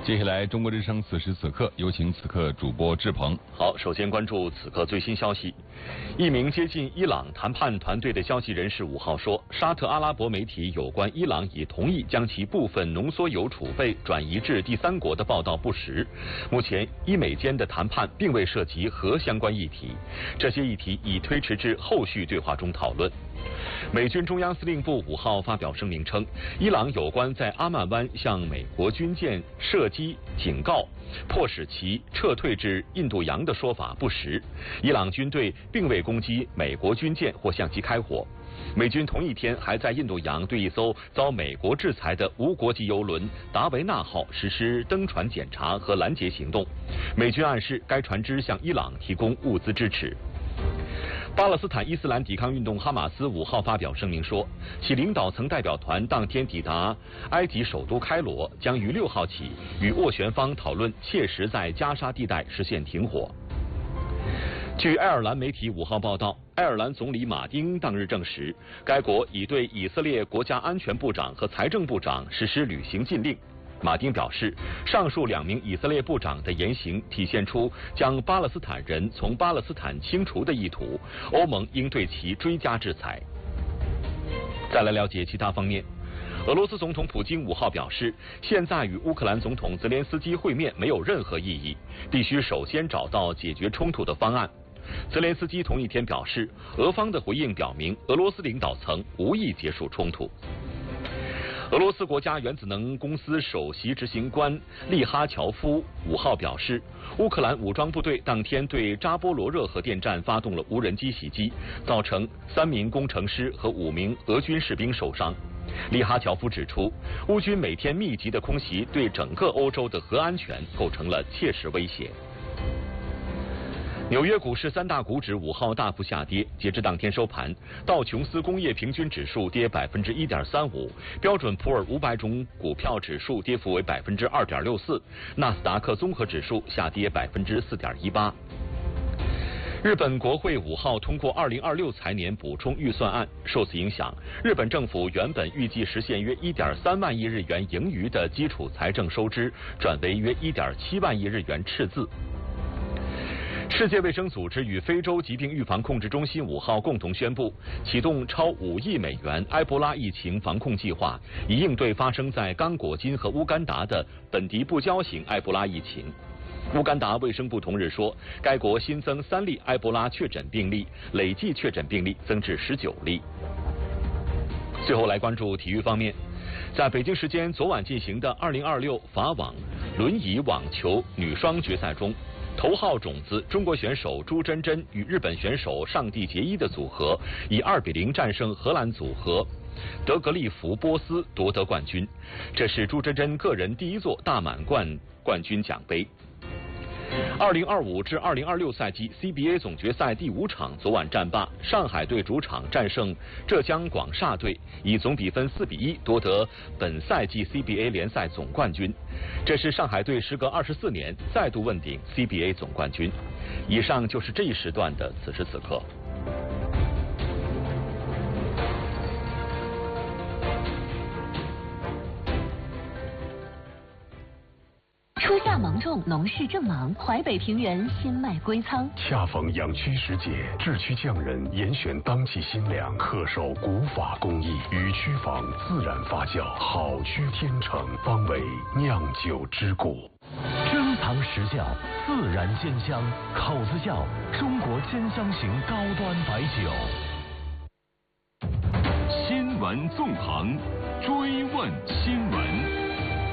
接下来，中国之声此时此刻有请此刻主播志鹏。 好，首先关注此刻最新消息。一名接近伊朗谈判团队的消息人士5号说，沙特阿拉伯媒体有关伊朗已同意将其部分浓缩铀储备转移至第三国的报道不实。目前，伊美间的谈判并未涉及核相关议题，这些议题已推迟至后续对话中讨论。美军中央司令部5号发表声明称，伊朗有关在阿曼湾向美国军舰射击警告，迫使其撤退至印度洋的说法不实。伊朗军队并未攻击美国军舰或向其开火。美军同一天还在印度洋对一艘遭美国制裁的无国籍油轮达维纳号实施登船检查和拦截行动。美军暗示该船只向伊朗提供物资支持。巴勒斯坦伊斯兰抵抗运动哈马斯5号发表声明说，其领导层代表团当天抵达埃及首都开罗，将于6号起与斡旋方讨论切实在加沙地带实现停火。据爱尔兰媒体5号报道，爱尔兰总理马丁当日证实，该国已对以色列国家安全部长和财政部长实施旅行禁令。马丁表示，上述2名以色列部长的言行体现出将巴勒斯坦人从巴勒斯坦清除的意图，欧盟应对其追加制裁。再来了解其他方面。俄罗斯总统普京5号表示，现在与乌克兰总统泽连斯基会面没有任何意义，必须首先找到解决冲突的方案。泽连斯基同一天表示，俄方的回应表明俄罗斯领导层无意结束冲突。俄罗斯国家原子能公司首席执行官利哈乔夫5号表示，乌克兰武装部队当天对扎波罗热核电站发动了无人机袭击，造成3名工程师和5名俄军士兵受伤。利哈乔夫指出，乌军每天密集的空袭对整个欧洲的核安全构成了切实威胁。纽约股市3大股指5号大幅下跌，截至当天收盘，道琼斯工业平均指数跌1.35%，标准普尔500种股票指数跌幅为2.64%，纳斯达克综合指数下跌4.18%。日本国会5号通过2026财年补充预算案，受此影响，日本政府原本预计实现约1.3万亿日元盈余的基础财政收支，转为约1.7万亿日元赤字。世界卫生组织与非洲疾病预防控制中心5号共同宣布，启动超5亿美元埃博拉疫情防控计划，以应对发生在刚果金和乌干达的本地不交型埃博拉疫情。乌干达卫生部同日说，该国新增3例埃博拉确诊病例，累计确诊病例增至19例。最后来关注体育方面，在北京时间昨晚进行的2026法网轮椅网球女双决赛中，头号种子中国选手朱珍珍与日本选手上地结衣的组合以2-0战胜荷兰组合德格利弗波斯夺得冠军，这是朱珍珍个人第1座大满贯冠军奖杯。2025至2026赛季 CBA 总决赛第5场昨晚战罢，上海队主场战胜浙江广厦队，以总比分4-1夺得本赛季 CBA 联赛总冠军。这是上海队时隔24年再度问鼎 CBA 总冠军。以上就是这一时段的此时此刻。 初夏芒种，农事正忙，淮北平原新麦归仓。 恰逢养区时节，制区匠人严选当季新粮，恪守古法工艺，于区房自然发酵，好区天成，方为酿酒之谷。 珍藏实窖，自然鲜香，口子窖，中国鲜香型高端白酒。 新闻纵横，追问新闻。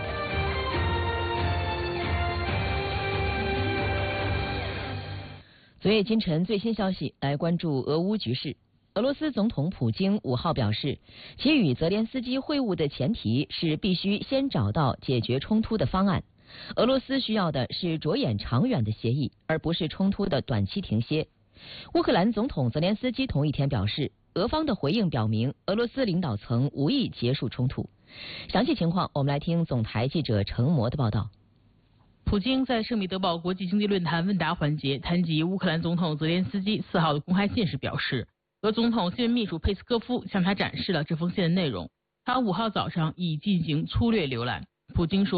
昨夜今晨最新消息，来关注俄乌局势。俄罗斯总统普京5号表示，其与泽连斯基会晤的前提是必须先找到解决冲突的方案。俄罗斯需要的是着眼长远的协议，而不是冲突的短期停歇。乌克兰总统泽连斯基同一天表示，俄方的回应表明俄罗斯领导层无意结束冲突。详细情况，我们来听总台记者程模的报道。 普京在圣彼得堡国际经济论坛问答环节谈及乌克兰总统泽连斯基4号的公开信时表示，俄总统新闻秘书佩斯科夫向他展示了这封信的内容，他5号早上已进行粗略浏览。普京说，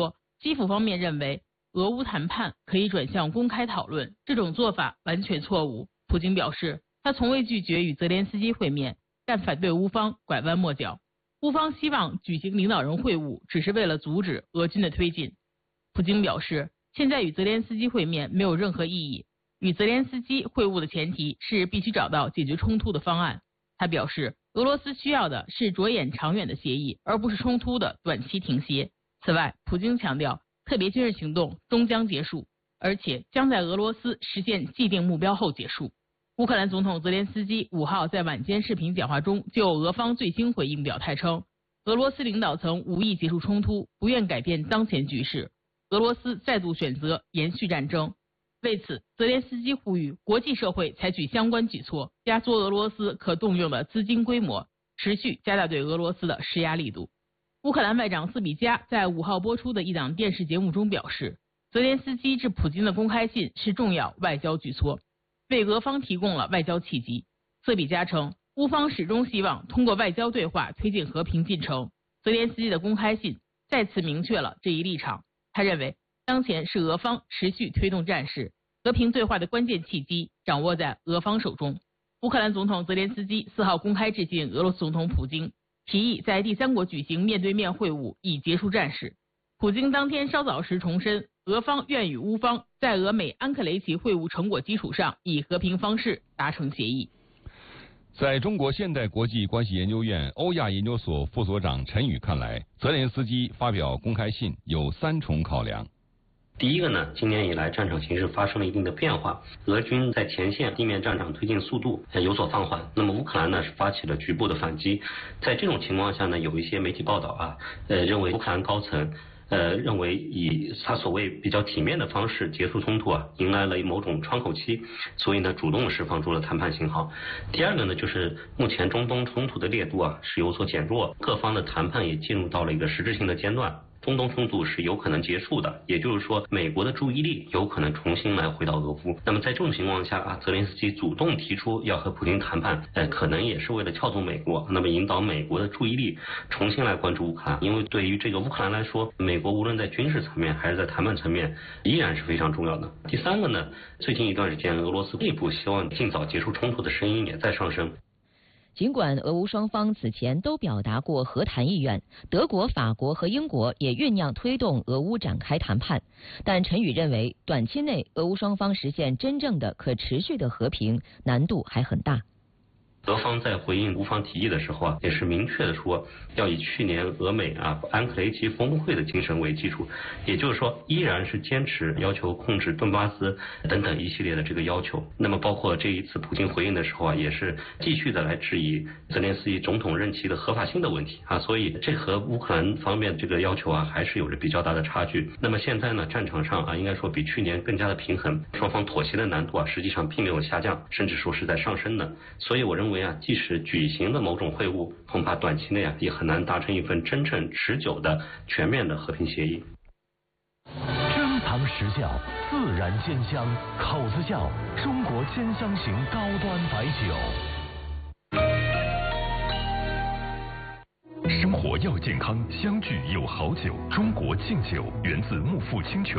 基辅方面认为，俄乌谈判可以转向公开讨论，这种做法完全错误。普京表示，他从未拒绝与泽连斯基会面，但反对乌方拐弯抹角。乌方希望举行领导人会晤，只是为了阻止俄军的推进。普京表示，现在与泽连斯基会面没有任何意义。与泽连斯基会晤的前提是必须找到解决冲突的方案。他表示，俄罗斯需要的是着眼长远的协议，而不是冲突的短期停歇。此外，普京强调，特别军事行动终将结束，而且将在俄罗斯实现既定目标后结束。乌克兰总统泽连斯基5号在晚间视频讲话中就俄方最新回应表态称，俄罗斯领导层无意结束冲突，不愿改变当前局势，俄罗斯再度选择延续战争。为此，泽连斯基呼吁国际社会采取相关举措，压缩俄罗斯可动用的资金规模，持续加大对俄罗斯的施压力度。乌克兰外长斯比加在5号播出的一档电视节目中表示，泽连斯基致普京的公开信是重要外交举措，为俄方提供了外交契机。斯比加称，乌方始终希望通过外交对话推进和平进程。泽连斯基的公开信再次明确了这一立场。他认为，当前是俄方持续推动战事，和平对话的关键契机掌握在俄方手中。乌克兰总统泽连斯基4号公开致敬俄罗斯总统普京，提议在第三国举行面对面会晤，以结束战事。普京当天稍早时重申，俄方愿与乌方在俄美安克雷奇会晤成果基础上，以和平方式达成协议。 在中国现代国际关系研究院欧亚研究所副所长陈宇看来，泽连斯基发表公开信有3重考量。 第一个呢，今年以来战场形势发生了一定的变化，俄军在前线地面战场推进速度有所放缓，那么乌克兰呢是发起了局部的反击。在这种情况下呢，有一些媒体报道认为乌克兰高层认为以他所谓比较体面的方式结束冲突迎来了某种窗口期，所以呢主动释放出了谈判信号。第二个呢，就是目前中东冲突的烈度是有所减弱，各方的谈判也进入到了一个实质性的阶段。中东冲突是有可能结束的，也就是说，美国的注意力有可能重新来回到俄乌。那么在这种情况下泽连斯基主动提出要和普京谈判，可能也是为了撬动美国，那么引导美国的注意力重新来关注乌克兰。因为对于这个乌克兰来说，美国无论在军事层面还是在谈判层面，依然是非常重要的。第三个呢，最近一段时间，俄罗斯内部希望尽早结束冲突的声音也在上升。 尽管俄乌双方此前都表达过和谈意愿，德国、法国和英国也酝酿推动俄乌展开谈判，但陈宇认为，短期内俄乌双方实现真正的可持续的和平难度还很大。 俄方在回应乌方提议的时候也是明确的说，要以去年俄美安克雷奇峰会的精神为基础，也就是说，依然是坚持要求控制顿巴斯等等一系列的这个要求。那么包括这一次普京回应的时候也是继续的来质疑泽连斯基总统任期的合法性的问题所以这和乌克兰方面这个要求还是有着比较大的差距。那么现在呢，战场上应该说比去年更加的平衡，双方妥协的难度实际上并没有下降，甚至说是在上升的。所以我认为即使举行了某种会晤，恐怕短期内也很难达成一份真正持久的全面的和平协议。 珍藏实窖，自然鲜香，口子窖，中国鲜香型高端白酒。 生活要健康，相聚有好酒。中国劲酒源自木富清泉